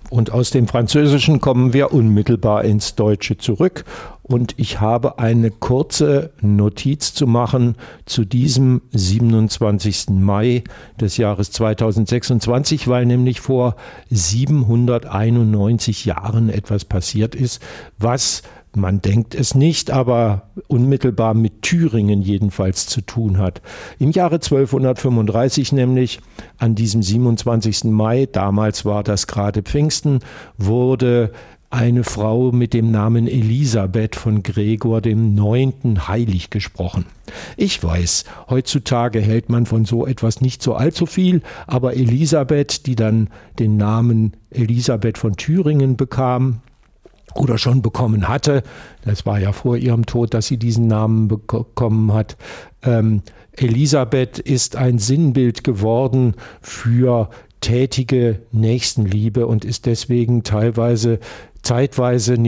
Und aus dem Französischen kommen wir unmittelbar ins Deutsche zurück. Und ich habe eine kurze Notiz zu machen zu diesem 27. Mai des Jahres 2026, weil nämlich vor 791 Jahren etwas passiert ist, was, man denkt es nicht, aber unmittelbar mit Thüringen jedenfalls zu tun hat. Im Jahre 1235 nämlich, an diesem 27. Mai, damals war das gerade Pfingsten, wurde eine Frau mit dem Namen Elisabeth von Gregor dem 9. heilig gesprochen. Ich weiß, heutzutage hält man von so etwas nicht so allzu viel, aber Elisabeth, die dann den Namen Elisabeth von Thüringen bekam, oder schon bekommen hatte, das war ja vor ihrem Tod, dass sie diesen Namen bekommen hat. Elisabeth ist ein Sinnbild geworden für tätige Nächstenliebe und ist deswegen zeitweise